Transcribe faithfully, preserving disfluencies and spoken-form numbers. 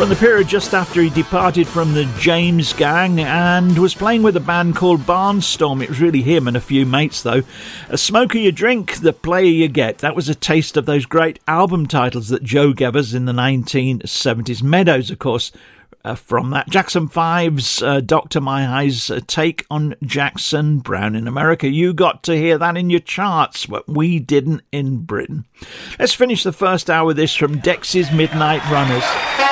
from the period just after he departed from the James Gang and was playing with a band called Barnstorm. It was really him and a few mates, though. A smoker you drink, the player you get. That was a taste of those great album titles that Joe gave us in the nineteen seventies. Meadows, of course, uh, from that. Jackson five's uh, Doctor My Eyes uh, take on Jackson Browne in America. You got to hear that in your charts, but we didn't in Britain. Let's finish the first hour with this from Dexys Midnight Runners.